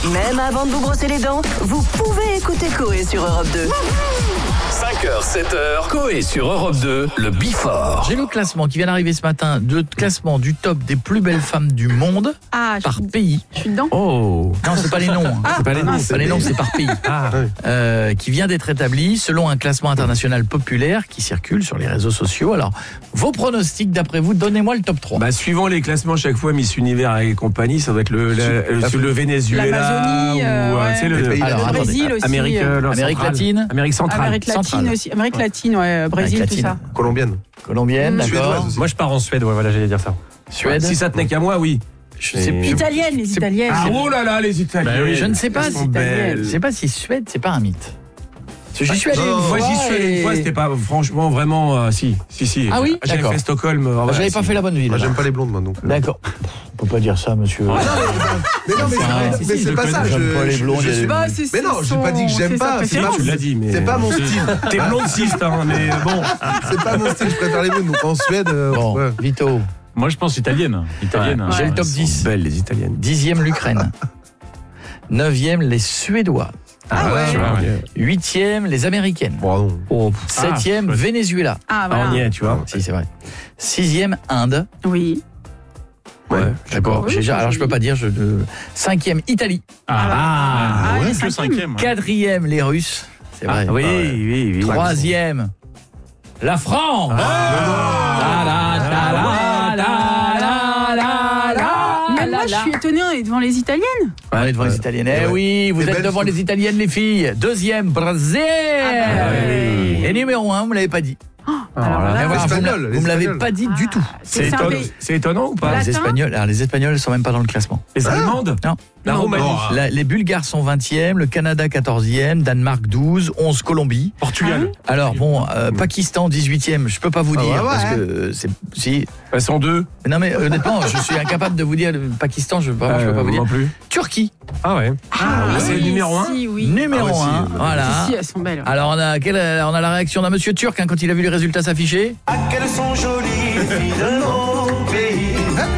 Même avant de vous brosser les dents, vous pouvez écouter Coé sur Europe 2. 5h, 7h, Coé sur Europe 2, le Before. J'ai le classement qui vient d'arriver ce matin, le classement du top des plus belles femmes du monde par pays. Je suis dedans. Oh non, c'est pas les noms. C'est pas les noms, C'est pas les noms, c'est par pays. Qui vient d'être établi selon un classement international populaire qui circule sur les réseaux sociaux. Alors, vos pronostics d'après vous, donnez-moi le top 3. Bah, suivant les classements, chaque fois Miss Univers et compagnie, ça doit être le Venezuela l'Amazonie, ou ouais. tu sais, le Brésil aussi. Amérique latine, Amérique centrale. Amérique latine aussi. Amérique latine, ouais, Brésil, Amérique tout ça. Colombienne, d'accord. Suédoise aussi. Moi je pars en Suède, ouais, voilà, j'allais dire ça. Suède. Si ça tenait qu'à moi, oui. Je sais plus. Italienne, les italiennes. Ah, oh là là, les Italiens. Bah oui, Je ne sais pas Elles si sont belles. je sais pas si Suède c'est pas un mythe. J'y suis allé une fois. Moi j'y suis allé une fois, c'était pas franchement vraiment si. Ah oui, j'avais d'accord. fait Stockholm. J'avais pas fait la bonne ville. Moi, j'aime pas les blondes, moi, donc. D'accord. On peut pas dire ça, monsieur. Mais non, mais c'est pas ça. J'aime pas les blondes. Mais non, j'ai pas dit que j'aime pas. Tu l'as dit, mais C'est pas mon style. T'es blondiste, hein, mais bon. C'est pas mon style. Je préfère les blondes. Donc en Suède. Bon, ouais. Vito. Moi je pense italienne. J'ai le top 10. Belles les Italiennes. 10e l'Ukraine. 9e les Suédois. Ah ouais. 8e les Américaines. Bon, non. 7e Venezuela. Ah, On y voilà. est, tu vois. Si, c'est vrai. 6e Inde. Oui. Ouais, d'accord. Oui, Alors je peux pas dire. 5e Italie. oui, le cinquième. 4e les Russes. C'est vrai. Oui. 3e la France. Même moi, je suis étonnée devant les italiennes. On est devant les Italiennes. Eh oui, vous êtes belles devant les Italiennes, les filles. 2e, Brésil. oui. Et numéro 1, vous me l'avez pas dit. Alors là, Mais voilà, Espagnols, vous me l'avez Espagnols. pas dit du tout. c'est un pays. C'est étonnant ou pas Latin. Les Espagnols sont même pas dans le classement. Les Allemandes. Non. La Roumanie. Les Bulgares sont 20e, le Canada 14e, Danemark 12, 11 Colombie. Portugal. Alors bon, Pakistan 18e, je peux pas vous dire ouais, parce ouais. que c'est si Elles sont deux. non mais honnêtement, je suis incapable de vous dire le Pakistan, je peux pas vous dire. Non plus. Turquie, Ah ouais. C'est le numéro 1. Si, oui. numéro 1. si, Voilà. Si, elles sont belles. Alors on a la réaction d'un monsieur turc quand il a vu les résultats s'afficher. Ah, qu'elles sont jolies, filles de mon pays.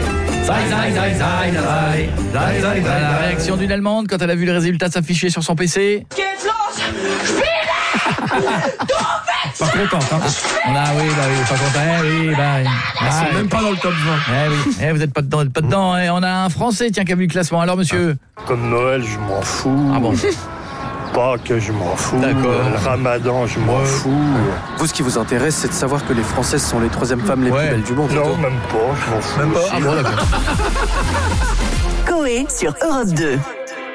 La réaction d'une Allemande quand elle a vu les résultats s'afficher sur son PC. Pas contente, hein. Pas content. Elles sont même pas dans le top 20. Vous êtes pas dedans. On a un Français qui a vu le classement. Alors monsieur. Comme Noël, je m'en fous. Ah bon. Pâques, je m'en fous. D'accord. Le Ramadan, je m'en fous. Vous, ce qui vous intéresse, c'est de savoir que les Françaises sont les troisièmes femmes les plus belles du monde. Non, même pas, je m'en fous. Même pas. aussi. Ah bon, d'accord. Coé sur Europe 2.